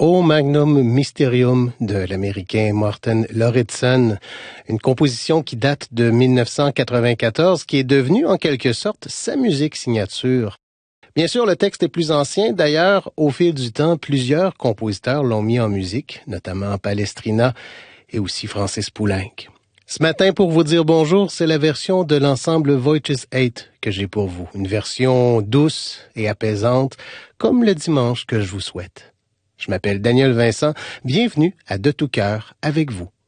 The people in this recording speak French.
O Magnum Mysterium de l'Américain Morten Lauridsen, une composition qui date de 1994, qui est devenue en quelque sorte sa musique signature. Bien sûr, le texte est plus ancien. D'ailleurs, au fil du temps, plusieurs compositeurs l'ont mis en musique, notamment Palestrina et aussi Francis Poulenc. Ce matin, pour vous dire bonjour, c'est la version de l'ensemble Voices 8 que j'ai pour vous. Une version douce et apaisante, comme le dimanche que je vous souhaite. Je m'appelle Daniel Vincent. Bienvenue à De tout cœur avec vous.